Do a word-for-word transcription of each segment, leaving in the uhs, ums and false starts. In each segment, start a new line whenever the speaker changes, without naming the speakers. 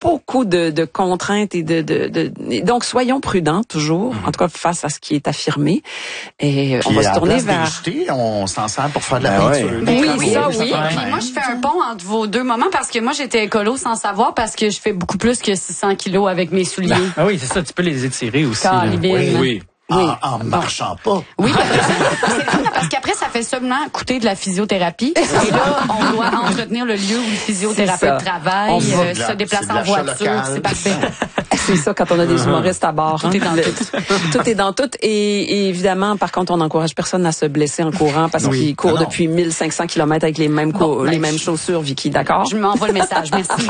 beaucoup de, de contraintes et de, de, de donc soyons prudents toujours, mmh. en tout cas face à ce qui est affirmé. Et
puis,
on va se tourner vers.
Jeter, on s'en sert pour faire de la
ben
peinture.
Ouais. Oui, oui, ça oui.
Puis moi, je fais un pont entre vos deux moments parce que moi, j'étais écolo sans savoir parce que je fais beaucoup plus que six cents kilos avec mes souliers.
Ah oui, c'est ça. Tu peux les étirer aussi.
Oui, oui. Oui. En, en marchant pas.
Oui, parce qu'après, ça fait seulement coûter de la physiothérapie. Et là, on doit entretenir le lieu où le physiothérapeute travaille, euh, se déplacer en voiture. C'est parfait.
C'est ça quand on a des humoristes à bord.
Tout hein? est dans tout.
Tout est dans tout. Et, et évidemment, par contre, on n'encourage personne à se blesser en courant parce oui. qu'il court depuis mille cinq cents kilomètres avec les mêmes, co- bon, les ben, mêmes chaussures, Vicky, d'accord?
Je m'envoie le message, merci.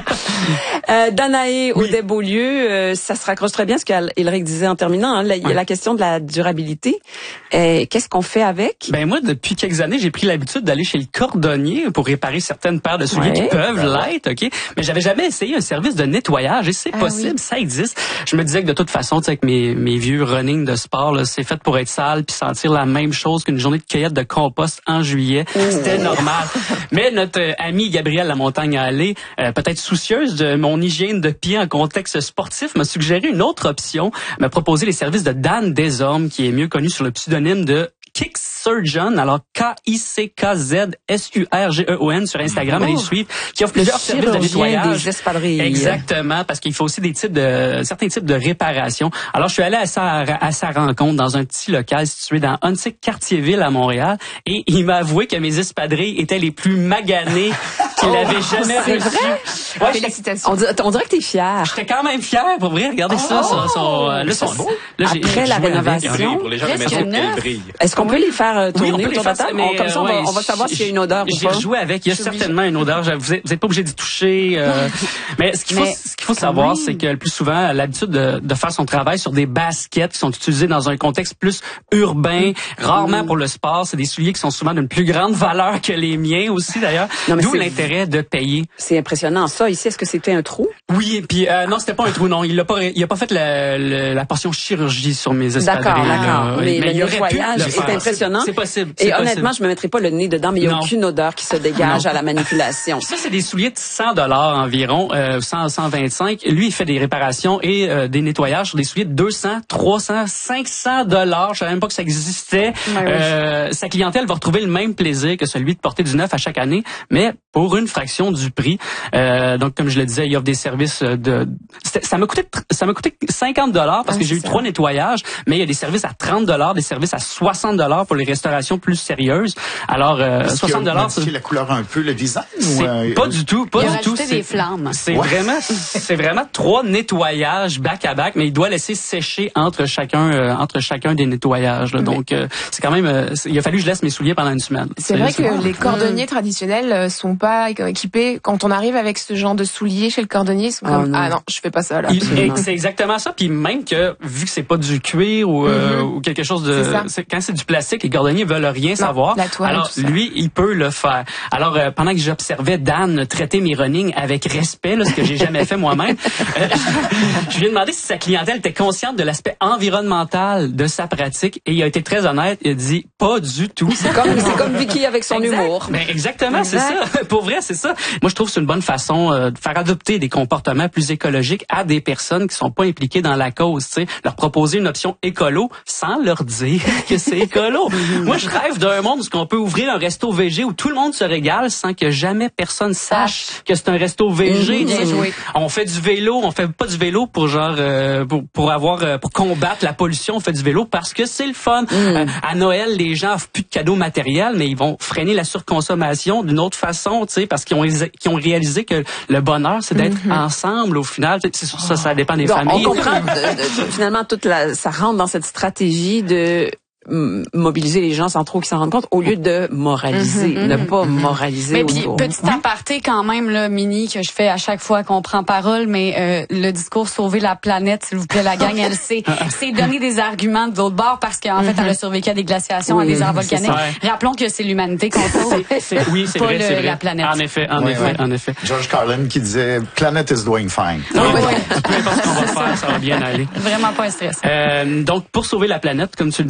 euh, Danae oui. Audet-Beaulieu, euh, ça se raccroche très bien à ce qu'Éleric disait en terminant. Hein, il y a oui. la question de la durabilité. Euh, qu'est-ce qu'on fait avec?
Ben moi, depuis quelques années, j'ai pris l'habitude d'aller chez le cordonnier pour réparer certaines paires de souliers ouais. qui peuvent ben l'être, ok. Mais j'avais jamais essayé un service de nettoyage et c'est ah, possible, oui. ça existe. Je me disais que de toute façon, tu sais, avec mes mes vieux running de sport, là, c'est fait pour être sale puis sentir la même chose qu'une journée de cueillette de compost en juillet. Oh. C'était normal. Mais notre euh, amie Gabrielle Lamontagne-Allé, euh, peut-être soucieuse de mon hygiène de pied en contexte sportif, m'a suggéré une autre option, m'a proposé les services de Dan Desormes, qui est mieux connu sur le pseudonyme de Kick Surgeon, alors K I C K Z S U R G E O N sur Instagram, oh. allez le suivre, qui offre plusieurs services de nettoyage.
Des espadrilles.
Exactement, parce qu'il faut aussi des types de certains types de réparations. Alors je suis allé à sa à sa rencontre dans un petit local situé dans Huntsic Cartierville à Montréal et il m'a avoué que mes espadrilles étaient les plus maganées qu'il oh, avait jamais reçues.
Ouais, félicitations. On, dirait, on dirait que t'es fier.
J'étais quand même fier pour vrai, regardez oh, ça, son, son, là, son,
beau.
Là,
après la rénovation.
Pour les gens de la maison, elle brille.
Est-ce qu'on peut les faire euh, tourner
oui,
autour de la table?
Mais,
comme ça, on,
ouais,
va, on va savoir s'il y a une odeur ou
j'ai
pas.
J'ai joué avec. Il y a certainement une odeur. Vous n'êtes pas obligé d'y toucher. Euh, mais ce qu'il faut, ce qu'il faut savoir, oui. c'est que le plus souvent, l'habitude de, de faire son travail sur des baskets qui sont utilisées dans un contexte plus urbain, rarement mmh. pour le sport. C'est des souliers qui sont souvent d'une plus grande valeur que les miens aussi, d'ailleurs. D'où l'intérêt de payer.
C'est impressionnant. Ça, ici, est-ce que c'était un trou?
Oui, puis euh, non, c'était pas un trou, non. Il a pas, il a pas fait la, la, la portion chirurgie sur mes espadrilles.
D'accord, d'accord. Mais,
mais
le nettoyage est impressionnant.
C'est possible.
Et honnêtement, je me mettrais pas le nez dedans, mais il n'y a non. aucune odeur qui se dégage non. à la manipulation.
Ça, c'est des souliers de cent dollars environ, euh, cent, cent vingt-cinq. Lui, il fait des réparations et euh, des nettoyages sur des souliers de deux cents, trois cents, cinq cents dollars. Je savais même pas que ça existait. Ouais, euh, oui. Sa clientèle va retrouver le même plaisir que celui de porter du neuf à chaque année, mais pour une fraction du prix. Euh, donc, comme je le disais, il offre des services de... Ça m'a coûté ça m'a coûté cinquante dollars parce ah, que j'ai eu ça. trois nettoyages, mais il y a des services à trente dollars, des services à soixante dollars pour les restaurations plus sérieuses. Alors, euh, soixante dollars...
C'est la couleur un peu, le design?
C'est euh, pas du tout, pas
il
du
a
tout.
C'est des flammes.
C'est ouais. vraiment, c'est vraiment trois nettoyages back à back, mais il doit laisser sécher entre chacun, euh, entre chacun des nettoyages. Là. Donc, euh, c'est quand même, euh, il a fallu que je laisse mes souliers pendant une semaine.
C'est, c'est vrai que vrai. les cordonniers mmh. traditionnels sont pas équipés. Quand on arrive avec ce genre de souliers chez le cordonnier, ils sont comme, oh, non. ah non, je fais pas ça là.
Il, c'est exactement ça. Puis même que vu que c'est pas du cuir ou, euh, mmh. ou quelque chose de,
c'est
c'est, quand c'est du plastique, les cordonniers veulent rien non, savoir.
La toile,
alors lui, il peut le faire. Alors euh, pendant que j'observais Dan traiter mes runnings avec respect, là, ce que j'ai jamais fait moi-même, euh, je lui ai demandé si sa clientèle était consciente de l'aspect environnemental de sa pratique et il a été très honnête. Il a dit pas du tout.
C'est comme c'est comme Vicky avec son
exact.
humour.
Ben exactement, exact. c'est ça. Pour vrai, c'est ça. Moi, je trouve que c'est une bonne façon euh, de faire adopter des comportements plus écologiques à des personnes qui sont pas impliquées dans la cause. Tu sais, leur proposer une option écolo sans leur dire que c'est écolo. Moi, je rêve d'un monde où on peut ouvrir un resto végé où tout le monde se régale sans que jamais personne sache que c'est un resto végé. Mmh, on fait du vélo, on fait pas du vélo pour genre euh, pour, pour avoir euh, pour combattre la pollution. On fait du vélo parce que c'est le fun. Mmh. Euh, à Noël, les gens offrent plus de cadeaux matériels, mais ils vont freiner la surconsommation d'une autre façon, tu sais, parce qu'ils ont qu'ils ont réalisé que le bonheur, c'est d'être mmh. ensemble au final. C'est sûr, ça, ça dépend des
bon,
familles.
On comprend de, de, finalement toute la, ça rentre dans cette stratégie de mobiliser les gens sans trop qu'ils s'en rendent compte au lieu de moraliser, mm-hmm, ne pas mm-hmm. moraliser.
Mais puis petit oui? aparté quand même là, Mini, que je fais à chaque fois qu'on prend parole, mais euh, le discours sauver la planète, s'il vous plaît, la gang, elle sait, c'est donner des arguments de l'autre bord parce qu'en mm-hmm. fait elle a survécu à des glaciations, oui, à des airs volcaniques. Rappelons que c'est l'humanité qu'on sauve,
c'est, oui, c'est
pas
vrai,
le,
c'est vrai.
la planète.
En effet, en
oui,
effet,
oui.
en effet.
George Carlin qui disait "Planet is doing fine".
Oui, oui. Peu importe ce qu'on va faire, ça va bien aller.
Vraiment pas un stress.
Euh, donc pour sauver la planète, comme tu le dis, il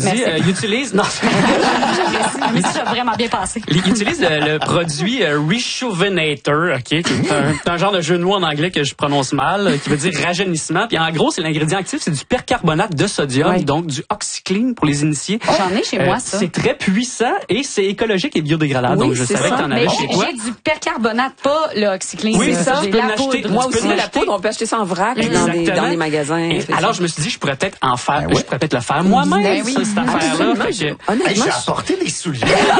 il utilise... Non,
mais ça a vraiment bien passé.
Il utilise le, le produit euh, Rejuvenator, ok, qui est un, c'est un genre de jeu de mots en anglais que je prononce mal, euh, qui veut dire rajeunissement. Puis en gros, c'est l'ingrédient actif, c'est du percarbonate de sodium, oui. donc du OxyClean pour les initiés.
Oh, j'en ai chez euh, moi, ça.
C'est très puissant et c'est écologique et biodégradable. Oui, donc je savais ça. que t'en avais
mais
chez toi.
J'ai du percarbonate, pas le OxyClean.
Oui,
c'est ça.
Tu peux l'acheter.
Moi aussi, la poudre, on peut acheter ça en vrac dans les, dans les magasins.
Et alors, je me suis dit, je pourrais peut-être en faire, ben oui. je pourrais peut-être le faire moi-même,
ben oui.
ça, cette affaire-là. Fait que...
Hey, j'ai apporté des souliers.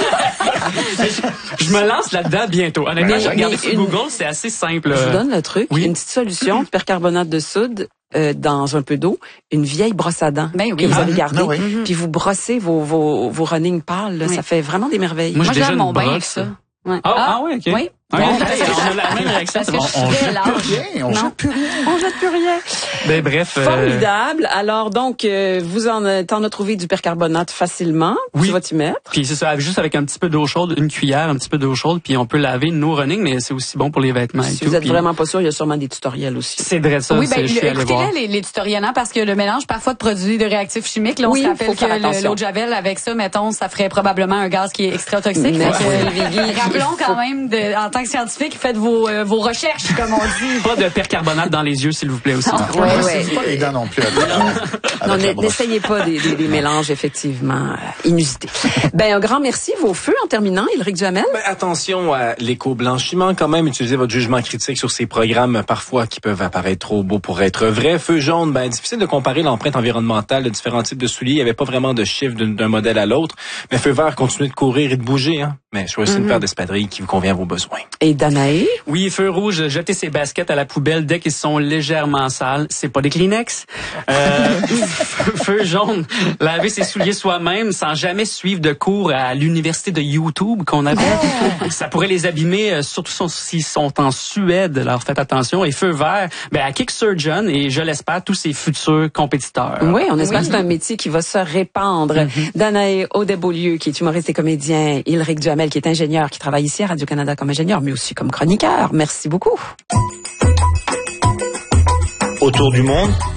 je, je me lance là-dedans bientôt. Honnêtement, j'ai regardé sur une... Google, c'est assez simple.
Je vous donne le truc. Oui. Une petite solution, percarbonate de soude. Euh, dans un peu d'eau, une vieille brosse à dents
ben oui.
que vous avez gardée,
ah, oui.
puis vous brossez vos vos, vos running pâles, là, oui. ça fait vraiment des merveilles.
Moi,
Moi
j'aime
mon bain avec ça.
Ouais. Ah, ah, ah oui, ok.
Oui.
Okay. Bon, on a la même réaction.
Parce que on, on jette
plus rien. On
non.
jette plus rien.
On jette plus rien.
Ben bref. Euh...
Formidable. Alors donc, euh, vous en t'en as trouvé du percarbonate facilement.
Oui.
Tu vas t'y mettre.
Puis c'est ça, juste avec un petit peu d'eau chaude, une cuillère, un petit peu d'eau chaude, puis on peut laver nos running, mais c'est aussi bon pour les vêtements.
Si
et
vous
tout,
êtes
puis...
vraiment pas sûr, il y a sûrement des tutoriels aussi.
C'est vrai ça.
Oui, ben
je suis allé voir.
écoutez-les les, les tutoriels, hein, parce que le mélange parfois de produits de réactifs chimiques, là, on
oui,
se rappelle que l'eau de javel avec ça, mettons, ça ferait probablement un gaz qui est extra toxique.
Mais
que, rappelons quand même, de, en tant que scientifique, faites vos euh, vos recherches, comme on dit.
Pas de percarbonate dans les yeux, s'il vous plaît aussi.
Non, ouais, ouais.
Pas les dents non plus.
Non, n'essayez pas des, des, des mélanges effectivement euh, inusités. Ben un grand merci. Vos feux en terminant, Ylric Duhamel.
Ben, attention à l'éco-blanchiment quand même. Utilisez votre jugement critique sur ces programmes parfois qui peuvent apparaître trop beaux pour être vrais. Feu jaune, ben difficile de comparer l'empreinte environnementale de différents types de souliers. Il n'y avait pas vraiment de chiffre d'un modèle à l'autre. Mais feu vert, continuez de courir et de bouger. Hein. Mais choisissez mm-hmm. une paire d'espadrilles qui vous convient à vos besoins.
Et Danae?
Oui, feu rouge, jetez ses baskets à la poubelle dès qu'ils sont légèrement sales. C'est pas des Kleenex. Euh, feu jaune, laver ses souliers soi-même sans jamais suivre de cours à l'université de YouTube qu'on avait. Oh. Ça pourrait les abîmer, surtout s'ils sont en Suède. Alors faites attention. Et feu vert, ben à Kick Surgeon et je l'espère tous ses futurs compétiteurs.
Oui, on espère oui. que c'est un métier qui va se répandre. Mm-hmm. Danae Audet-Beaulieu, qui est humoriste et comédien, Ylric Duhamel, qui est ingénieur, qui travaille ici à Radio-Canada comme ingénieur, mais aussi comme chroniqueur. Merci beaucoup.
Autour du monde.